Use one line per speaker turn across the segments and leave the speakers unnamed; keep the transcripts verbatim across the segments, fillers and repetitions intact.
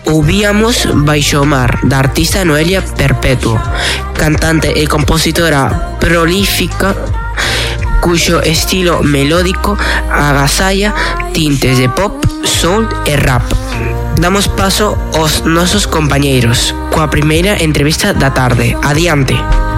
Ouvíamos Baixo o mar, da artista Noelia Perpetuo, cantante e compositora prolífica cuxo estilo melódico agasalla tintes de pop, soul e rap. Damos paso aos nosos compañeiros coa primeira entrevista da tarde. Adiante.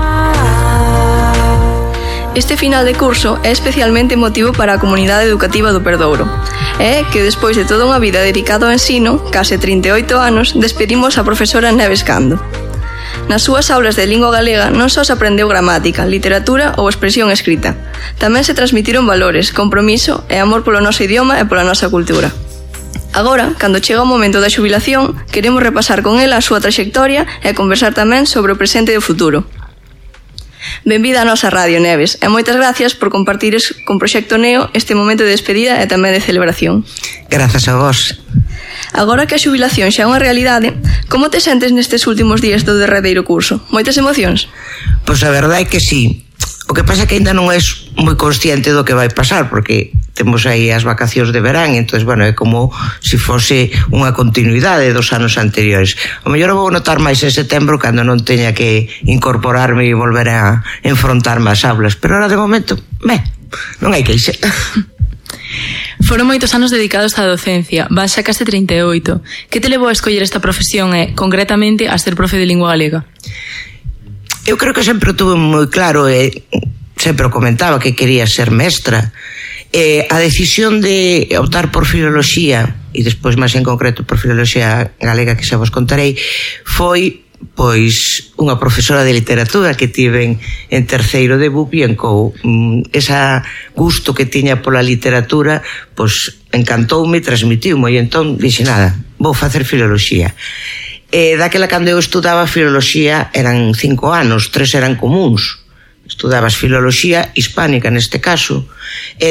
Este final de curso é especialmente emotivo para a comunidade educativa do Perdouro. É que despois de toda unha vida dedicada ao ensino, case trinta e oito anos, despedimos a profesora Neves Cando. Nas súas aulas de lingua galega non só se aprendeu gramática, literatura ou expresión escrita. Tamén se transmitiron valores, compromiso e amor polo noso idioma e pola nosa cultura. Agora, cando chega o momento da xubilación, queremos repasar con ela a súa traxectoria e conversar tamén sobre o presente e o futuro. Benvida á nosa radio, Neves, e moitas gracias por compartires con Proxecto Neo este momento de despedida e tamén de celebración.
Grazas a vos.
Agora que a xubilación xa é unha realidade, como te sentes nestes últimos días do derradeiro curso? Moitas emocións?
Pois a verdade é que sí. O que pasa é que ainda non és moi consciente do que vai pasar, porque temos aí as vacacións de verán, entón, bueno, é como se fose unha continuidade dos anos anteriores. O mellor vou notar máis en setembro cando non teña que incorporarme e volver a enfrontarme ás aulas, pero ahora de momento, me, non hai queixa.
Foron moitos anos dedicados á docencia, vas xa case trinta e oito. Que te levou a escoller esta profesión e, concretamente, a ser profe de lingua galega?
Eu creo que sempre tuve moi claro e sempre comentaba que quería ser mestra. E a decisión de optar por filoloxía e despois máis en concreto por filoloxía galega, que xa vos contarei, foi pois unha profesora de literatura que tiven en terceiro de B U P e en C O U. Esa gusto que tiña pola literatura pois encantoume e transmitiume, e entón dixe nada, vou facer filoloxía. E daquela cando eu estudaba filoloxía eran cinco anos, tres eran comuns. Estudabas filoloxía hispánica neste caso, e